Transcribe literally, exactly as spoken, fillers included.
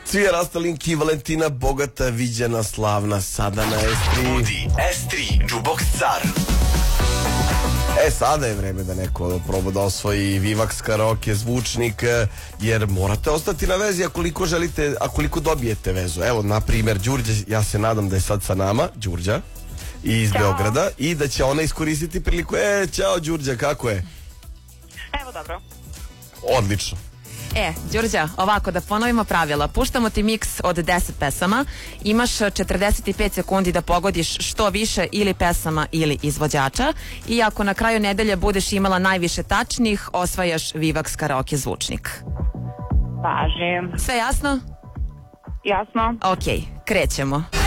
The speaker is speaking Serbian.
Cvija Rastalinki, Valentina Bogata, viđena, slavna, sada na S tri. Budi S tri, Jukebox car. E, sada je vreme da neko proba da osvoji Vivax karaoke zvučnik, jer morate ostati na vezi akoliko želite, akoliko dobijete vezu. Evo, na primjer, Đurđa, ja se nadam da je sad sa nama, Đurđa, iz Ćao. Beograda, i da će ona iskoristiti priliku. E, čao Đurđa, kako je? Evo dobro. Odlično. E, Đurđa, ovako da ponovimo pravila. Puštamo ti miks od deset pesama. Imaš četrdeset pet sekundi da pogodiš što više ili pesama ili izvođača. I ako na kraju nedelje budeš imala najviše tačnih, osvajaš Vivax karaoke zvučnik. Važim. Sve jasno? Jasno. Ok, krećemo.